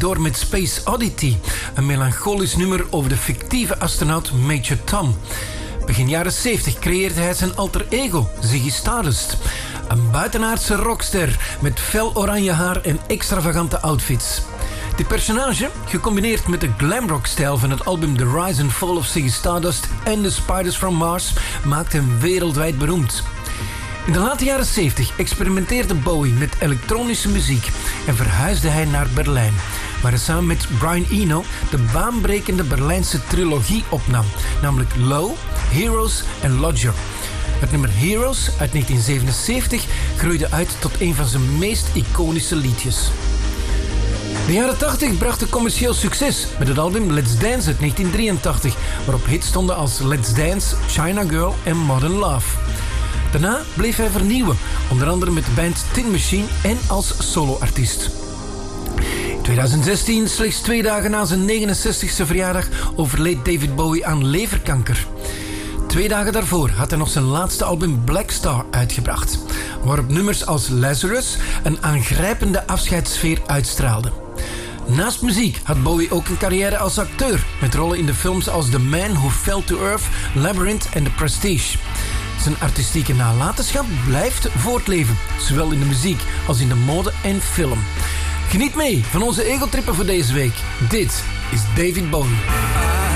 door met Space Oddity, een melancholisch nummer over de fictieve astronaut Major Tom. Begin jaren 70 creëerde hij zijn alter ego, Ziggy Stardust. Een buitenaardse rockster met fel oranje haar en extravagante outfits. Dit personage, gecombineerd met de glamrock-stijl van het album The Rise and Fall of Ziggy Stardust en The Spiders from Mars, maakte hem wereldwijd beroemd. In de late jaren 70 experimenteerde Bowie met elektronische muziek en verhuisde hij naar Berlijn, waar hij samen met Brian Eno de baanbrekende Berlijnse trilogie opnam, namelijk Low, Heroes en Lodger. Het nummer Heroes uit 1977 groeide uit tot een van zijn meest iconische liedjes. De jaren 80 brachten commercieel succes met het album Let's Dance uit 1983, waarop hits stonden als Let's Dance, China Girl en Modern Love. Daarna bleef hij vernieuwen, onder andere met de band Tin Machine en als soloartiest. In 2016, slechts 2 dagen na zijn 69e verjaardag, overleed David Bowie aan leverkanker. 2 dagen daarvoor had hij nog zijn laatste album Black Star uitgebracht, waarop nummers als Lazarus een aangrijpende afscheidssfeer uitstraalden. Naast muziek had Bowie ook een carrière als acteur, met rollen in de films als The Man Who Fell to Earth, Labyrinth en The Prestige. Zijn artistieke nalatenschap blijft voortleven, zowel in de muziek als in de mode en film. Geniet mee van onze egotrippen voor deze week. Dit is David Bowie.